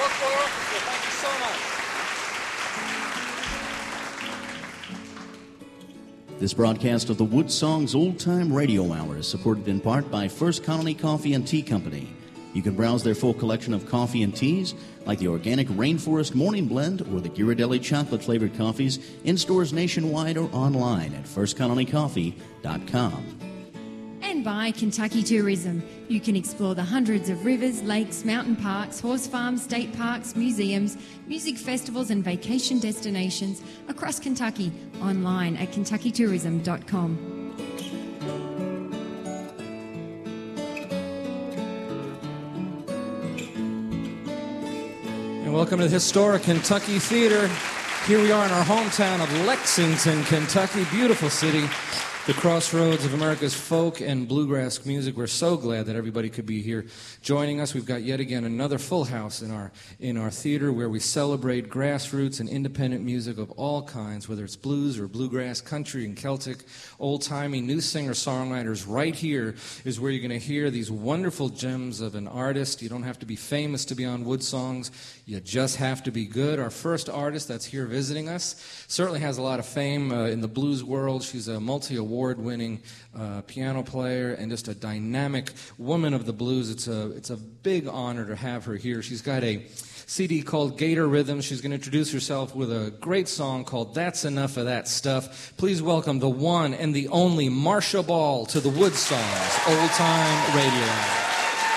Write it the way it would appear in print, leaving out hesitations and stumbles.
Boy Orchestra, thank you so much. This broadcast of the Wood Songs Old Time Radio Hour is supported in part by First Colony Coffee and Tea Company. You can browse their full collection of coffee and teas, like the organic Rainforest Morning Blend or the Ghirardelli chocolate-flavored coffees, in stores nationwide or online at firstcolonycoffee.com. And by Kentucky Tourism. You can explore the hundreds of rivers, lakes, mountain parks, horse farms, state parks, museums, music festivals and vacation destinations across Kentucky online at kentuckytourism.com. Welcome to the historic Kentucky Theater. Here we are in our hometown of Lexington, Kentucky. Beautiful city, the crossroads of America's folk and bluegrass music. We're so glad that everybody could be here joining us. We've got yet again another full house in our theater where we celebrate grassroots and independent music of all kinds, whether it's blues or bluegrass, country and Celtic, old-timey, new singer-songwriters. Right here is where you're going to hear these wonderful gems of an artist. You don't have to be famous to be on Wood Songs. You just have to be good. Our first artist that's here visiting us certainly has a lot of fame in the blues world. She's a multi-award-winning piano player and just a dynamic woman of the blues. It's a big honor to have her here. She's got a CD called Gator Rhythms. She's going to introduce herself with a great song called That's Enough of That Stuff. Please welcome the one and the only Marcia Ball to the Wood Songs Old Time Radio Hour.